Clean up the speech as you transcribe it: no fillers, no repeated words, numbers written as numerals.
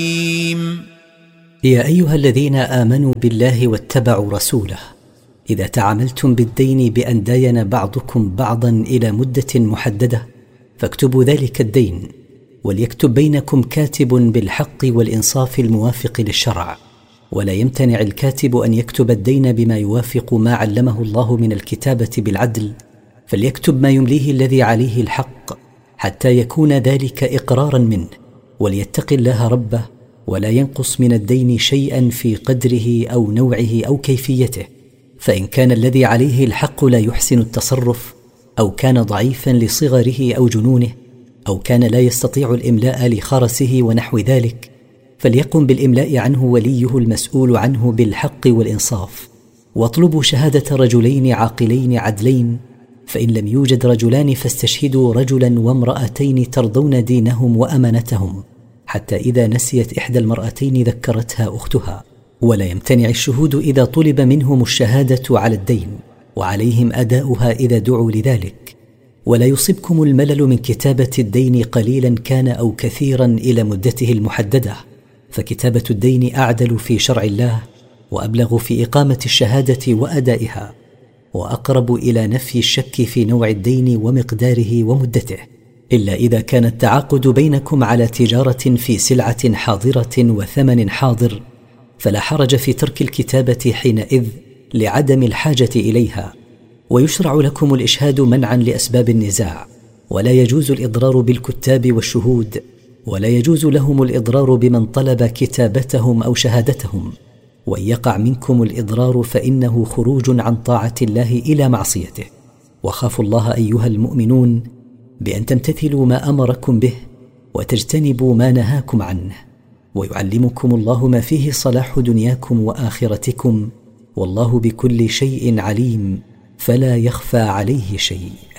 يا أيها الذين آمنوا بالله واتبعوا رسوله، إذا تعاملتم بالدين بأن داين بعضكم بعضا إلى مدة محددة فاكتبوا ذلك الدين، وليكتب بينكم كاتب بالحق والإنصاف الموافق للشرع، ولا يمتنع الكاتب أن يكتب الدين بما يوافق ما علمه الله من الكتابة بالعدل، فليكتب ما يمليه الذي عليه الحق حتى يكون ذلك إقرارا منه، وليتق الله ربه ولا ينقص من الدين شيئا في قدره أو نوعه أو كيفيته. فإن كان الذي عليه الحق لا يحسن التصرف، أو كان ضعيفا لصغره أو جنونه، أو كان لا يستطيع الإملاء لخرسه ونحو ذلك، فليقم بالإملاء عنه وليه المسؤول عنه بالحق والإنصاف، واطلبوا شهادة رجلين عاقلين عدلين، فإن لم يوجد رجلان فاستشهدوا رجلا وامرأتين ترضون دينهم وأمانتهم، حتى إذا نسيت إحدى المرأتين ذكرتها أختها. ولا يمتنع الشهود إذا طلب منهم الشهادة على الدين، وعليهم أداؤها إذا دعوا لذلك. ولا يصبكم الملل من كتابة الدين قليلا كان أو كثيرا إلى مدته المحددة، فكتابة الدين أعدل في شرع الله، وأبلغ في إقامة الشهادة وأدائها، وأقرب إلى نفي الشك في نوع الدين ومقداره ومدته، إلا إذا كان التعاقد بينكم على تجارة في سلعة حاضرة وثمن حاضر، فلا حرج في ترك الكتابة حينئذ لعدم الحاجة إليها. ويشرع لكم الإشهاد منعا لأسباب النزاع، ولا يجوز الإضرار بالكتاب والشهود، ولا يجوز لهم الإضرار بمن طلب كتابتهم أو شهادتهم، وإن يقع منكم الإضرار فإنه خروج عن طاعة الله إلى معصيته. وخافوا الله أيها المؤمنون بأن تمتثلوا ما أمركم به وتجتنبوا ما نهاكم عنه، ويعلمكم الله ما فيه صلاح دنياكم وآخرتكم، والله بكل شيء عليم، فلا يخفى عليه شيء.